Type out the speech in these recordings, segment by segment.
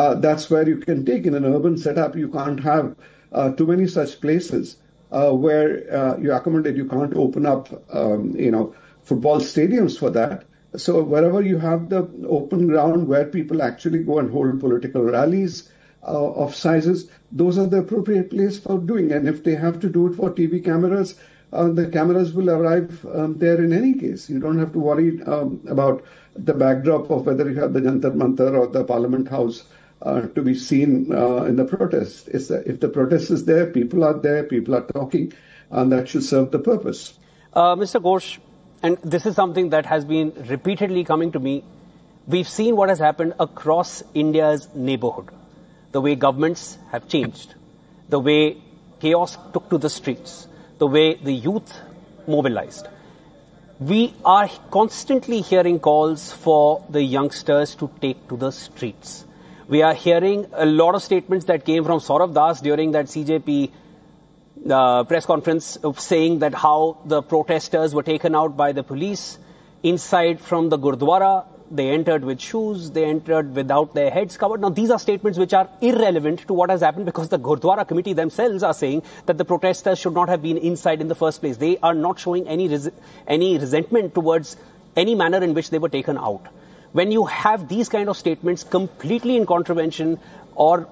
that's where you can take. In an urban setup, you can't have too many such places where you accommodate. You can't open up, football stadiums for that. So wherever you have the open ground where people actually go and hold political rallies of sizes, those are the appropriate place for doing. And if they have to do it for TV cameras, the cameras will arrive there in any case. You don't have to worry about the backdrop of whether you have the Jantar Mantar or the Parliament House to be seen in the protest. If the protest is there, people are talking, and that should serve the purpose. Mr. Ghosh, and this is something that has been repeatedly coming to me, we've seen what has happened across India's neighborhood. The way governments have changed, the way chaos took to the streets, the way the youth mobilized. We are constantly hearing calls for the youngsters to take to the streets. We are hearing a lot of statements that came from Saurav Das during that CJP press conference saying that how the protesters were taken out by the police inside from the Gurdwara. They entered with shoes, they entered without their heads covered. Now, these are statements which are irrelevant to what has happened because the Gurdwara committee themselves are saying that the protesters should not have been inside in the first place. They are not showing any resentment towards any manner in which they were taken out. When you have these kind of statements completely in contravention or,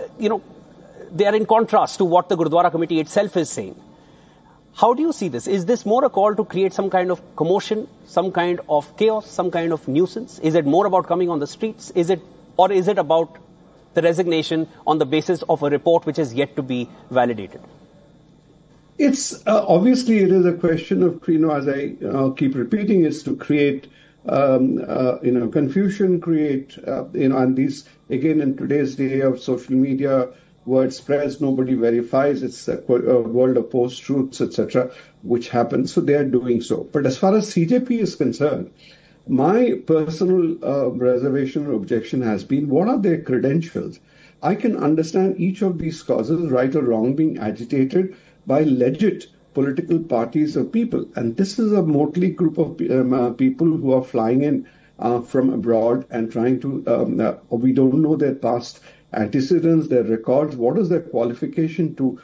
they are in contrast to what the Gurdwara committee itself is saying. How do you see this? Is this more a call to create some kind of commotion, some kind of chaos, some kind of nuisance? Is it more about coming on the streets? Is it about the resignation on the basis of a report which is yet to be validated? It's obviously it is a question of, as I keep repeating, is to create confusion, create and these again in today's day of social media. Word spreads, nobody verifies. It's a world of post-truths, etc., which happens. So they are doing so. But as far as CJP is concerned, my personal reservation or objection has been, what are their credentials? I can understand each of these causes, right or wrong, being agitated by legit political parties or people. And this is a motley group of people who are flying in from abroad and trying to, we don't know their past antecedents, their records. What is their qualification to,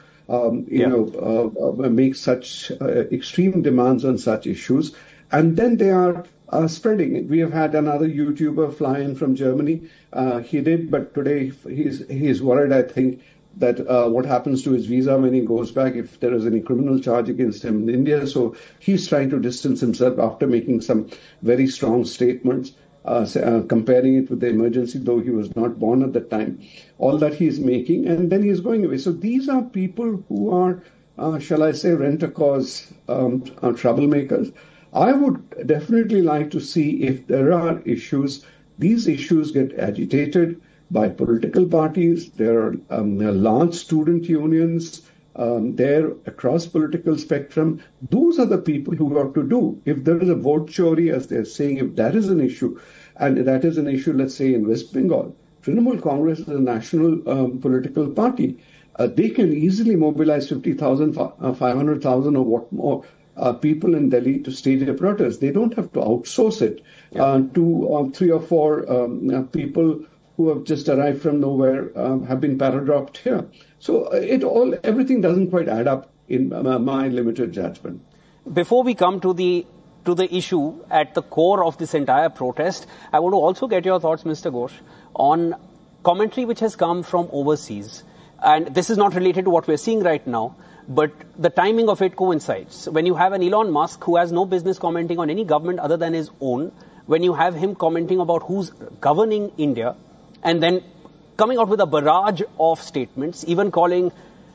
make such extreme demands on such issues? And then they are spreading it. We have had another YouTuber fly in from Germany. He did, but today he's worried, I think, that what happens to his visa when he goes back, if there is any criminal charge against him in India. So he's trying to distance himself after making some very strong statements. Comparing it with the emergency, though he was not born at that time, all that he's making, and then he's going away. So these are people who are, shall I say, rent-a-cause troublemakers. I would definitely like to see if there are issues, these issues get agitated by political parties. There are large student unions there across political spectrum. Those are the people who have to do. If there is a vote chori, as they're saying, if that is an issue, and that is an issue, let's say, in West Bengal, Trinamool Congress is a national political party. They can easily mobilize 50,000, 500,000 or what more people in Delhi to stage a protest. They don't have to outsource it to 3 or 4 people who have just arrived from nowhere, have been paradropped here. So everything doesn't quite add up in my limited judgment. Before we come to the issue at the core of this entire protest, I want to also get your thoughts, Mr. Ghosh, on commentary which has come from overseas. And this is not related to what we're seeing right now, but the timing of it coincides. When you have an Elon Musk who has no business commenting on any government other than his own, when you have him commenting about who's governing India, and then coming out with a barrage of statements, even calling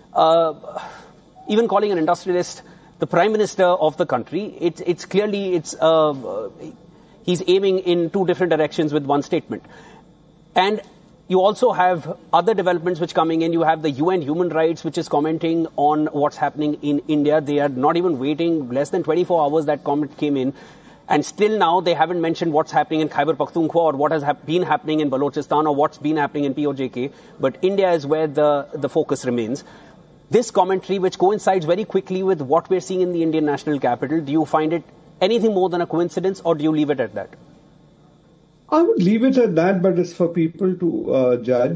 an industrialist the prime minister of the country, it's clearly he's aiming in 2 different directions with one statement. And you also have other developments which coming in. You have the UN Human Rights, which is commenting on what's happening in India. They are not even waiting less than 24 hours that comment came in. And still now they haven't mentioned what's happening in Khyber Pakhtunkhwa or what has been happening in Balochistan or what's been happening in POJK. But India is where the focus remains. This commentary, which coincides very quickly with what we're seeing in the Indian national capital, do you find it anything more than a coincidence, or do you leave it at that? I would leave it at that, but it's for people to judge.